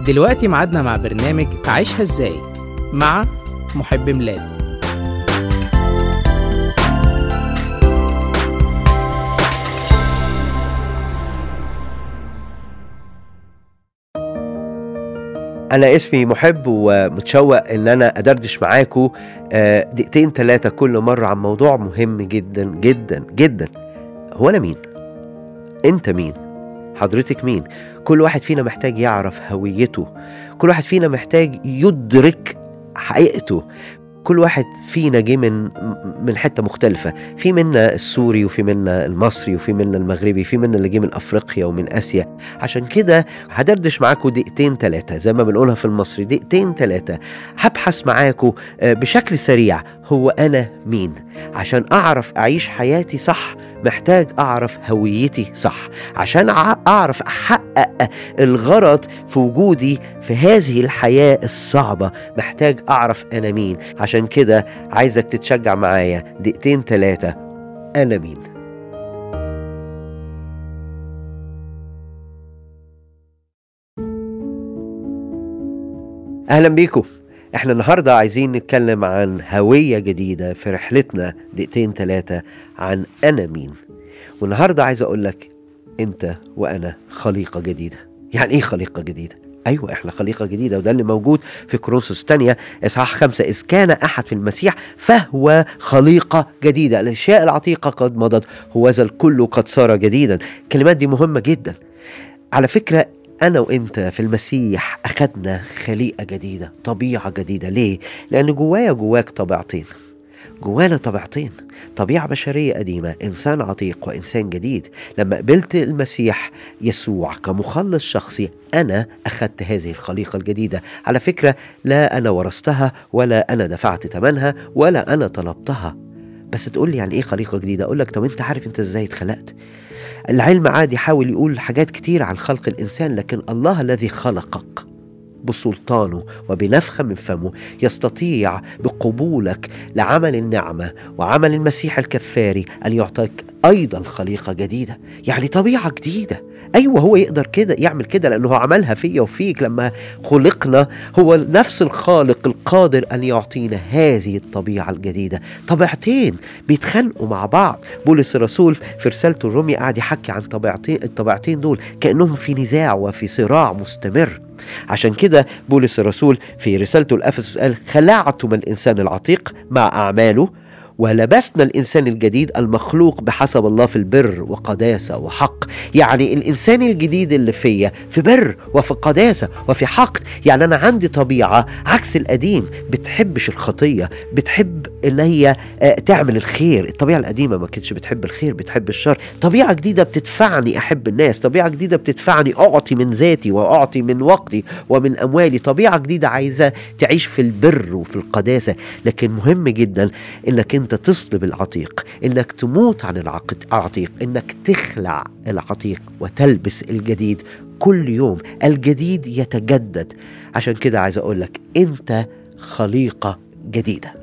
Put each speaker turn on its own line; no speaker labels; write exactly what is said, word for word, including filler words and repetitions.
دلوقتي ميعادنا مع برنامج عيشها ازاي مع محب ميلاد.
أنا اسمي محب ومتشوق إن أنا أدردش معاكم دقيقتين ثلاثة كل مرة عن موضوع مهم جدا جدا جدا. هو أنا مين؟ أنت مين؟ حضرتك مين؟ كل واحد فينا محتاج يعرف هويته، كل واحد فينا محتاج يدرك حقيقته. كل واحد فينا جه من من حته مختلفه، في منا السوري وفي منا المصري وفي منا المغربي، في منا اللي جه من افريقيا ومن اسيا. عشان كده هدردش معاكم دقيقتين ثلاثه زي ما بنقولها في المصري، دقيقتين ثلاثه هبحث معاكم بشكل سريع هو انا مين. عشان اعرف اعيش حياتي صح محتاج اعرف هويتي صح، عشان اعرف احقق الغرض في وجودي في هذه الحياة الصعبة محتاج اعرف انا مين. عشان كده عايزك تتشجع معايا دقيقتين ثلاثة. انا مين؟ اهلا بيكم. احنا النهاردة عايزين نتكلم عن هوية جديدة في رحلتنا دقيقتين ثلاثة عن أنا مين. والنهاردة عايز أقولك أنت وأنا خليقة جديدة. يعني إيه خليقة جديدة؟ أيوة إحنا خليقة جديدة، وده اللي موجود في كورنثوس الثانية إصحاح خمسة. إذ كان أحد في المسيح فهو خليقة جديدة، الأشياء العتيقة قد مضت هوذا الكل قد صار جديدا. الكلمات دي مهمة جدا على فكرة. أنا وإنت في المسيح أخدنا خليقة جديدة، طبيعة جديدة. ليه؟ لأن جوايا جواك طبيعتين، جوانا طبيعتين، طبيعة بشرية قديمة، إنسان عتيق وإنسان جديد. لما قبلت المسيح يسوع كمخلص شخصي أنا أخذت هذه الخليقة الجديدة. على فكرة لا أنا ورثتها ولا أنا دفعت ثمنها ولا أنا طلبتها. بس تقول لي يعني إيه خليقة جديدة؟ أقول لك طب أنت عارف أنت إزاي اتخلقت؟ العلم عادي يحاول يقول حاجات كتير عن خلق الإنسان، لكن الله الذي خلقك بسلطانه وبنفخة من فمه يستطيع بقبولك لعمل النعمة وعمل المسيح الكفاري أن يعطيك أيضا خليقة جديدة، يعني طبيعة جديدة. أيوة هو يقدر كده يعمل كده لأنه عملها فيا وفيك. لما خلقنا هو نفس الخالق القادر أن يعطينا هذه الطبيعة الجديدة. طبيعتين بيتخانقوا مع بعض. بولس الرسول في رسالته الرومية قاعد يحكي عن طبيعتين، الطبيعتين دول كأنهم في نزاع وفي صراع مستمر. عشان كده بولس الرسول في رسالته لأفسس قال خلعتم الإنسان العتيق مع أعماله ولبسنا الإنسان الجديد المخلوق بحسب الله في البر وقداسة وحق. يعني الإنسان الجديد اللي فيا في بر وفي قداسة وفي حق. يعني أنا عندي طبيعة عكس القديم، بتحبش الخطية، بتحب إن هي تعمل الخير. الطبيعة القديمة ما كانتش بتحب الخير، بتحب الشر. طبيعة جديدة بتدفعني أحب الناس، طبيعة جديدة بتدفعني أعطي من ذاتي وأعطي من وقتي ومن أموالي. طبيعة جديدة عايزة تعيش في البر وفي القداسة. لكن مهم جدا إنك أنت تصلب العتيق، إنك تموت عن العتيق، إنك تخلع العتيق وتلبس الجديد كل يوم. الجديد يتجدد. عشان كده عايز أقولك أنت خليقة جديدة.